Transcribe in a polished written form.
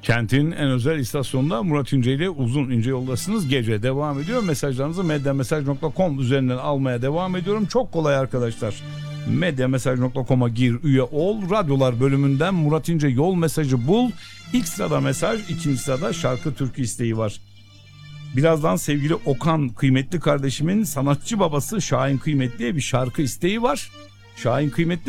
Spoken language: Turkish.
Kentin en özel istasyonunda Murat İnce ile Uzun İnce yoldasınız. Gece devam ediyor. Mesajlarınızı medyamesaj.com üzerinden almaya devam ediyorum. Çok kolay arkadaşlar. Medyamesaj.com'a gir, üye ol. Radyolar bölümünden Murat İnce yol mesajı bul. İlk sırada mesaj, ikinci sırada şarkı türkü isteği var. Birazdan sevgili Okan kıymetli kardeşimin sanatçı babası Şahin Kıymetli'ye bir şarkı isteği var. Şahin Kıymetli